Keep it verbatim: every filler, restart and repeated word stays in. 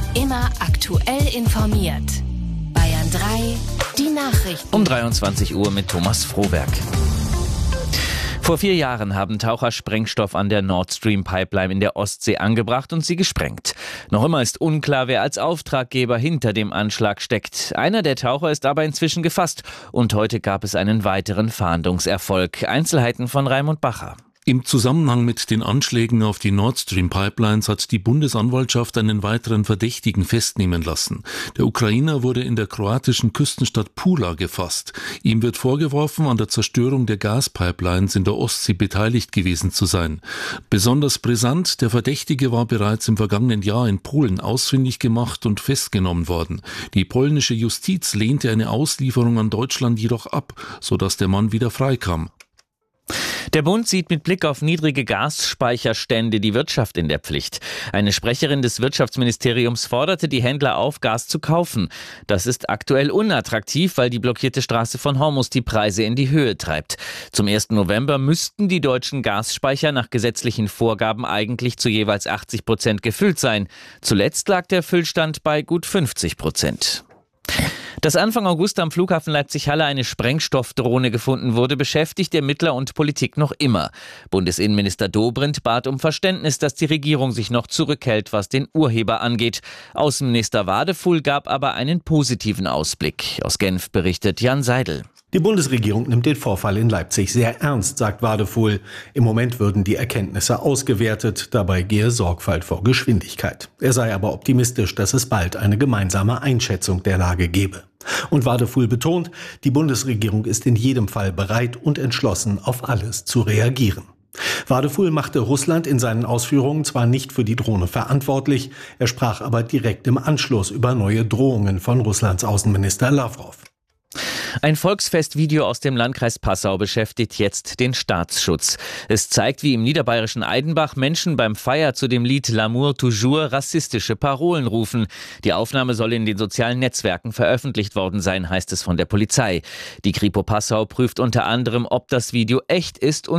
Immer aktuell informiert. Bayern drei, die Nachrichten. Um dreiundzwanzig Uhr mit Thomas Frohberg. Vor vier Jahren haben Taucher Sprengstoff an der Nord Stream Pipeline in der Ostsee angebracht und sie gesprengt. Noch immer ist unklar, wer als Auftraggeber hinter dem Anschlag steckt. Einer der Taucher ist aber inzwischen gefasst und heute gab es einen weiteren Fahndungserfolg. Einzelheiten von Raimund Bacher. Im Zusammenhang mit den Anschlägen auf die Nord Stream Pipelines hat die Bundesanwaltschaft einen weiteren Verdächtigen festnehmen lassen. Der Ukrainer wurde in der kroatischen Küstenstadt Pula gefasst. Ihm wird vorgeworfen, an der Zerstörung der Gaspipelines in der Ostsee beteiligt gewesen zu sein. Besonders brisant, der Verdächtige war bereits im vergangenen Jahr in Polen ausfindig gemacht und festgenommen worden. Die polnische Justiz lehnte eine Auslieferung an Deutschland jedoch ab, sodass der Mann wieder freikam. Der Bund sieht mit Blick auf niedrige Gasspeicherstände die Wirtschaft in der Pflicht. Eine Sprecherin des Wirtschaftsministeriums forderte die Händler auf, Gas zu kaufen. Das ist aktuell unattraktiv, weil die blockierte Straße von Hormuz die Preise in die Höhe treibt. Zum ersten November müssten die deutschen Gasspeicher nach gesetzlichen Vorgaben eigentlich zu jeweils achtzig Prozent gefüllt sein. Zuletzt lag der Füllstand bei gut fünfzig Prozent. Dass Anfang August am Flughafen Leipzig-Halle eine Sprengstoffdrohne gefunden wurde, beschäftigt Ermittler und Politik noch immer. Bundesinnenminister Dobrindt bat um Verständnis, dass die Regierung sich noch zurückhält, was den Urheber angeht. Außenminister Wadefuhl gab aber einen positiven Ausblick. Aus Genf berichtet Jan Seidel. Die Bundesregierung nimmt den Vorfall in Leipzig sehr ernst, sagt Wadefuhl. Im Moment würden die Erkenntnisse ausgewertet, dabei gehe Sorgfalt vor Geschwindigkeit. Er sei aber optimistisch, dass es bald eine gemeinsame Einschätzung der Lage gebe. Und Wadefuhl betont, die Bundesregierung ist in jedem Fall bereit und entschlossen, auf alles zu reagieren. Wadefuhl machte Russland in seinen Ausführungen zwar nicht für die Drohne verantwortlich, er sprach aber direkt im Anschluss über neue Drohungen von Russlands Außenminister Lawrow. Ein Volksfestvideo aus dem Landkreis Passau beschäftigt jetzt den Staatsschutz. Es zeigt, wie im niederbayerischen Eidenbach Menschen beim Feier zu dem Lied L'amour toujours rassistische Parolen rufen. Die Aufnahme soll in den sozialen Netzwerken veröffentlicht worden sein, heißt es von der Polizei. Die Kripo Passau prüft unter anderem, ob das Video echt ist und